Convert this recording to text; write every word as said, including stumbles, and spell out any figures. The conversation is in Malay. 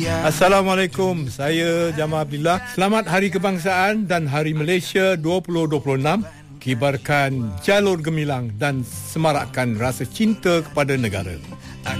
Assalamualaikum, saya Jamal Abdillah. Selamat Hari Kebangsaan dan Hari Malaysia dua ribu dua puluh enam. Kibarkan jalur gemilang dan semarakkan rasa cinta kepada negara.